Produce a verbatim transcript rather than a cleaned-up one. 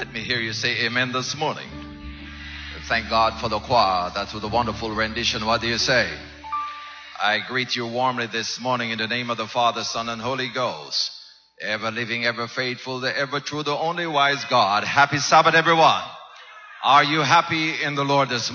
Let me hear you say amen this morning. Thank God for the choir. That's with a wonderful rendition. What do you say? I greet you warmly this morning in the name of the Father, Son, and Holy Ghost. Ever living, ever faithful, the ever true, the only wise God. Happy Sabbath, everyone. Are you happy in the Lord this morning?